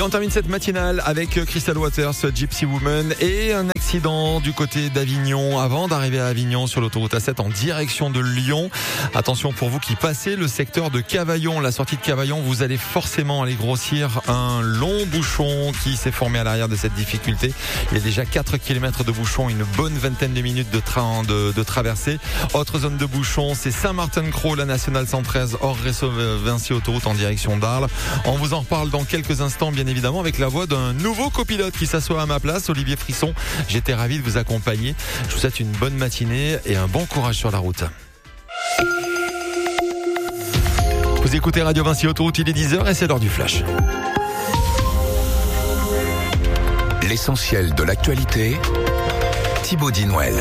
on termine cette matinale avec Crystal Waters, Gypsy Woman, et un accident du côté d'Avignon avant d'arriver à Avignon sur l'autoroute A7 en direction de Lyon. Attention pour vous qui passez le secteur de Cavaillon, la sortie de Cavaillon, vous allez forcément aller grossir un long bouchon qui s'est formé à l'arrière de cette difficulté. Il y a déjà 4 km de bouchon, une bonne vingtaine de minutes de train de traversée. Autre zone de bouchon, c'est Saint-Martin-Cros, la nationale 113 hors Vinci autoroute en direction d'Arles. On vous en reparle dans quelques instants, bien évidemment, avec la voix d'un nouveau copilote qui s'assoit à ma place, Olivier Frisson. J'étais ravi de vous accompagner. Je vous souhaite une bonne matinée et un bon courage sur la route. Vous écoutez Radio Vinci Autoroute, il est 10h et c'est l'heure du flash. L'essentiel de l'actualité, Thibaut Dinouel.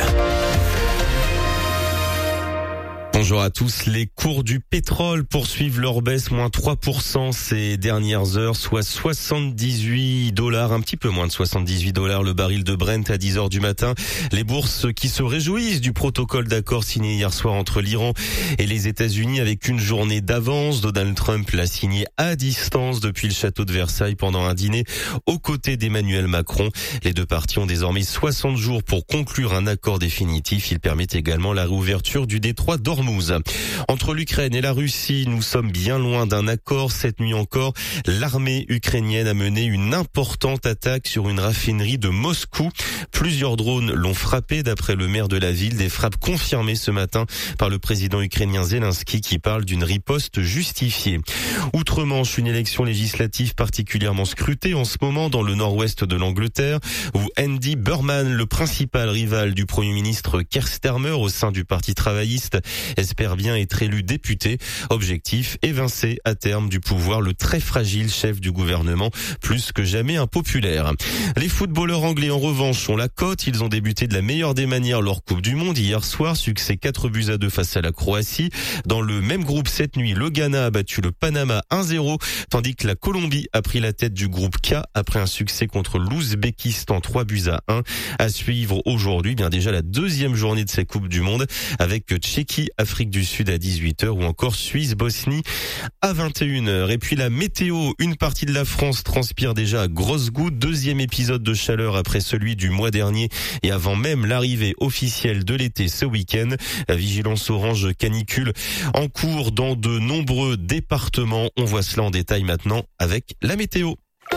Bonjour à tous. Les cours du pétrole poursuivent leur baisse, moins 3% ces dernières heures, soit $78, un petit peu moins de $78 le baril de Brent à 10h du matin. Les bourses qui se réjouissent du protocole d'accord signé hier soir entre l'Iran et les États-Unis avec une journée d'avance. Donald Trump l'a signé à distance depuis le château de Versailles pendant un dîner aux côtés d'Emmanuel Macron. Les deux parties ont désormais 60 jours pour conclure un accord définitif. Il permet également la réouverture du détroit d'Ormuz. Entre l'Ukraine et la Russie, nous sommes bien loin d'un accord. Cette nuit encore, l'armée ukrainienne a mené une importante attaque sur une raffinerie de Moscou. Plusieurs drones l'ont frappé, d'après le maire de la ville. Des frappes confirmées ce matin par le président ukrainien Zelensky qui parle d'une riposte justifiée. Outre-Manche, une élection législative particulièrement scrutée en ce moment dans le nord-ouest de l'Angleterre, où Andy Burnham, le principal rival du Premier ministre Keir Starmer au sein du Parti travailliste, espère bien être élu député. Objectif, évincer à terme du pouvoir le très fragile chef du gouvernement, plus que jamais impopulaire. Les footballeurs anglais en revanche ont la cote. Ils ont débuté de la meilleure des manières leur Coupe du Monde hier soir. Succès 4-2 face à la Croatie. Dans le même groupe cette nuit, le Ghana a battu le Panama 1-0, tandis que la Colombie a pris la tête du groupe K après un succès contre l'Ouzbékistan 3-1. À suivre aujourd'hui, bien déjà la deuxième journée de cette Coupe du Monde avec Tchéquie, Afrique du Sud à 18h ou encore Suisse-Bosnie à 21h. Et puis la météo, une partie de la France transpire déjà à grosses gouttes. Deuxième épisode de chaleur après celui du mois dernier et avant même l'arrivée officielle de l'été ce week-end. La vigilance orange canicule en cours dans de nombreux départements. On voit cela en détail maintenant avec la météo.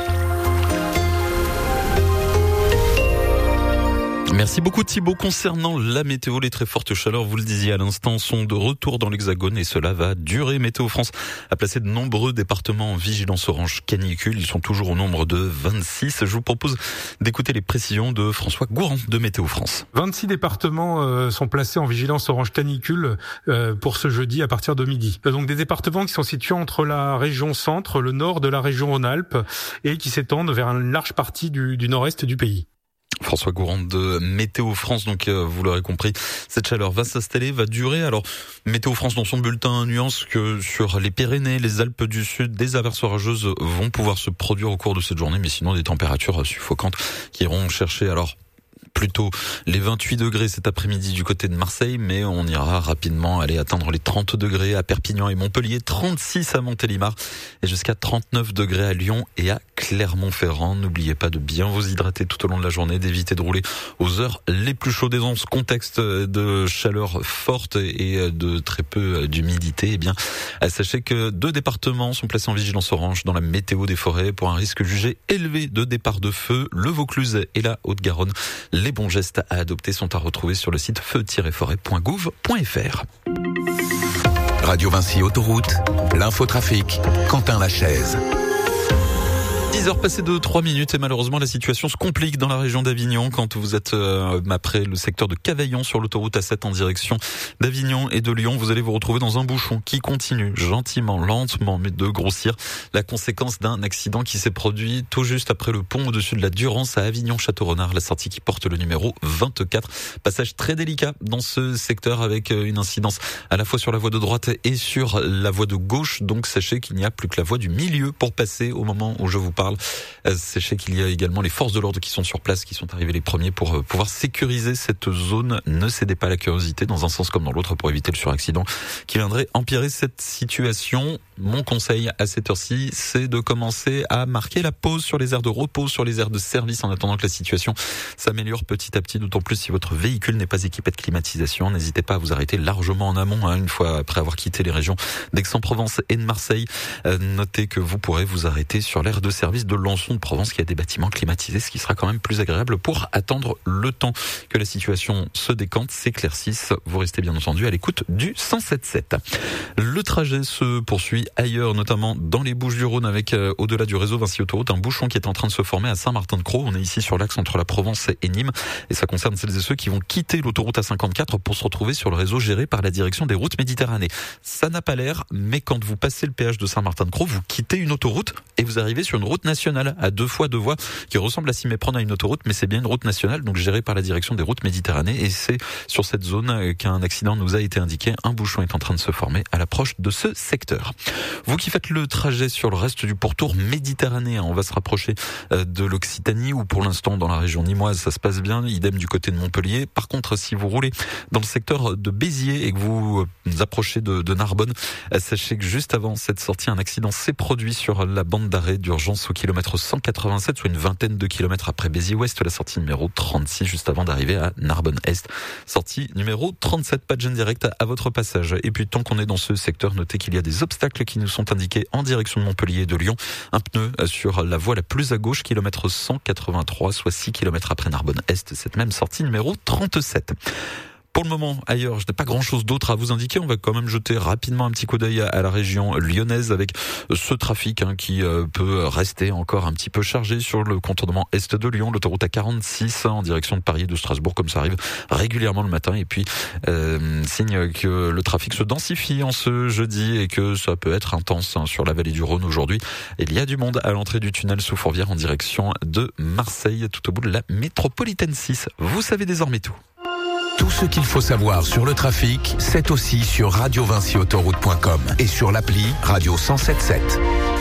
Merci beaucoup Thibaut. Concernant la météo, les très fortes chaleurs, vous le disiez à l'instant, sont de retour dans l'Hexagone et cela va durer. Météo France a placé de nombreux départements en vigilance orange canicule. Ils sont toujours au nombre de 26. Je vous propose d'écouter les précisions de François Gourand de Météo France. 26 départements sont placés en vigilance orange canicule pour ce jeudi à partir de midi. Donc des départements qui sont situés entre la région centre, le nord de la région Rhône-Alpes et qui s'étendent vers une large partie du nord-est du pays. François Gourand de Météo France, donc vous l'aurez compris, cette chaleur va s'installer, va durer. Alors Météo France dans son bulletin nuance que sur les Pyrénées, les Alpes du Sud, des averses orageuses vont pouvoir se produire au cours de cette journée, mais sinon des températures suffocantes qui iront chercher alors plutôt les 28 degrés cet après-midi du côté de Marseille, mais on ira rapidement aller atteindre les 30 degrés à Perpignan et Montpellier, 36 à Montélimar et jusqu'à 39 degrés à Lyon et à Clermont-Ferrand. N'oubliez pas de bien vous hydrater tout au long de la journée, d'éviter de rouler aux heures les plus chaudes. Et dans ce contexte de chaleur forte et de très peu d'humidité, eh bien, sachez que 2 départements sont placés en vigilance orange dans la météo des forêts pour un risque jugé élevé de départ de feu, le Vaucluse et la Haute-Garonne. Les bons gestes à adopter sont à retrouver sur le site feu-forêt.gouv.fr. Radio Vinci Autoroute, l'infotrafic, Quentin Lachaise. 10h passées de 3 minutes et malheureusement la situation se complique dans la région d'Avignon quand vous êtes après le secteur de Cavaillon sur l'autoroute A7 en direction d'Avignon et de Lyon. Vous allez vous retrouver dans un bouchon qui continue gentiment, lentement, mais de grossir. La conséquence d'un accident qui s'est produit tout juste après le pont au-dessus de la Durance à Avignon-Château-Renard, la sortie qui porte le numéro 24. Passage très délicat dans ce secteur avec une incidence à la fois sur la voie de droite et sur la voie de gauche. Donc sachez qu'il n'y a plus que la voie du milieu pour passer au moment où je vous parle. Sachez qu'il y a également les forces de l'ordre qui sont sur place, qui sont arrivés les premiers pour pouvoir sécuriser cette zone. Ne cédez pas à la curiosité dans un sens comme dans l'autre pour éviter le suraccident qui viendrait empirer cette situation. mon conseil à cette heure-ci, c'est de commencer à marquer la pause sur les aires de repos, sur les aires de service en attendant que la situation s'améliore petit à petit, d'autant plus si votre véhicule n'est pas équipé de climatisation. N'hésitez pas à vous arrêter largement en amont, une fois après avoir quitté les régions d'Aix-en-Provence et de Marseille. Notez que vous pourrez vous arrêter sur l'aire de service de Lançon de Provence qui a des bâtiments climatisés, ce qui sera quand même plus agréable pour attendre le temps que la situation se décante, s'éclaircisse. Vous restez bien entendu à l'écoute du 107.7. Le trajet se poursuit ailleurs, notamment dans les Bouches-du-Rhône avec au-delà du réseau Vinci Autoroute, un bouchon qui est en train de se former à Saint-Martin-de-Crau. On est ici sur l'axe entre la Provence et Nîmes et ça concerne celles et ceux qui vont quitter l'autoroute A54 pour se retrouver sur le réseau géré par la direction des routes Méditerranée. Ça n'a pas l'air, mais quand vous passez le péage de Saint-Martin-de-Crau, vous quittez une autoroute et vous arrivez sur une route nationale à 2 fois 2 voies qui ressemble à s'y méprendre à une autoroute, mais c'est bien une route nationale, donc gérée par la direction des routes Méditerranée, et c'est sur cette zone qu'un accident nous a été indiqué. Un bouchon est en train de se former à l'approche de ce secteur. Vous qui faites le trajet sur le reste du pourtour méditerranéen, on va se rapprocher de l'Occitanie où pour l'instant dans la région nîmoise ça se passe bien, idem du côté de Montpellier. Par contre, si vous roulez dans le secteur de Béziers et que vous approchez de Narbonne, sachez que juste avant cette sortie, un accident s'est produit sur la bande d'arrêt d'urgence au kilomètre 187, soit une vingtaine de kilomètres après Béziers-Ouest, la sortie numéro 36, juste avant d'arriver à Narbonne-Est. Sortie numéro 37, pas de gêne direct à votre passage. Et puis tant qu'on est dans ce secteur, notez qu'il y a des obstacles qui nous sont indiqués en direction de Montpellier et de Lyon. Un pneu sur la voie la plus à gauche, kilomètre 183, soit 6 kilomètres après Narbonne-Est, cette même sortie numéro 37. Pour le moment, ailleurs, je n'ai pas grand-chose d'autre à vous indiquer. On va quand même jeter rapidement un petit coup d'œil à la région lyonnaise avec ce trafic qui peut rester encore un petit peu chargé sur le contournement est de Lyon, l'autoroute A46 en direction de Paris et de Strasbourg, comme ça arrive régulièrement le matin. Et puis, signe que le trafic se densifie en ce jeudi et que ça peut être intense sur la vallée du Rhône aujourd'hui. Il y a du monde à l'entrée du tunnel sous Fourvière en direction de Marseille, tout au bout de la métropolitaine 6. Vous savez désormais tout. Tout ce qu'il faut savoir sur le trafic, c'est aussi sur radiovinciautoroute.com et sur l'appli Radio 107.7.